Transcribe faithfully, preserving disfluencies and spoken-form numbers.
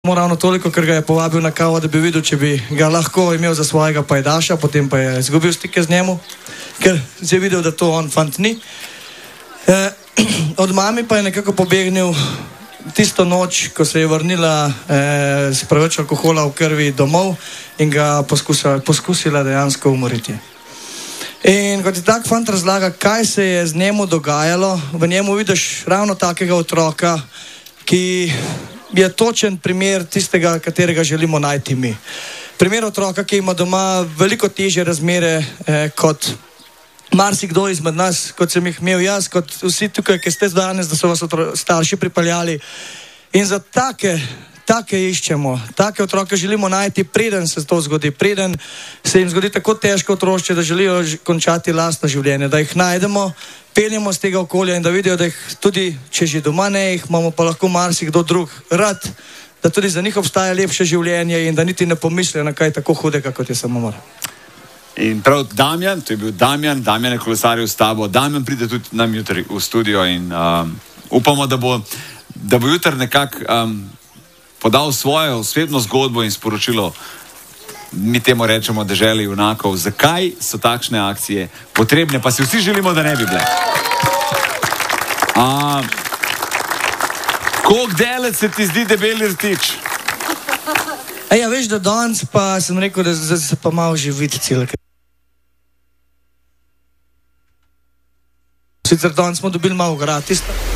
Ravno toliko, ker ga je povabil na kavo, da bi videl, če bi ga lahko imel za svojega pajdaša, potem pa je izgubil stike z njemu, ker je videl, da to on fant ni. E, od mami pa je nekako pobegnil tisto noč, ko se je vrnila e, s preveč alkohola v krvi domov in ga poskusila, poskusila dejansko umoriti. In kot je tak fant razlaga, kaj se je z njemu dogajalo, v njemu vidiš ravno takega otroka, ki je točen primer tistega, katerega želimo najti mi. Primer otroka, ki ima doma veliko težje razmere eh, kot marsikdo izmed nas, kot sem jih imel jaz, kot vsi tukaj, ki ste danes, da so vas starši pripeljali. In za take, take iščemo, take otroke želimo najti, preden se to zgodi, preden se jim zgodi tako težko otrošče, da želijo končati lastno življenje, da jih najdemo, peljemo z tega okolja in da vidijo, da jih tudi, če že doma ne jih, imamo pa lahko marsikdo drug rad, da tudi za njih obstaja lepše življenje in da niti ne pomislijo na kaj tako hudega, kot je samomor. In prav Damjan, to je bil Damjan, Damjan je kolesaril s tabo. Damjan pride tudi nam jutri v studio in um, upamo, da bo, da bo jutri nekako um, podal svojo osebno zgodbo in sporočilo, mi temu rečemo deželi junakov, zakaj so takšne akcije potrebne, pa si vsi želimo, da ne bi bile. A, koliko delec se ti zdi debeli rtič? E ja, veš, da danes pa sem rekel, da se pa malo že vidi celo. Sicer danes smo dobili malo gratis.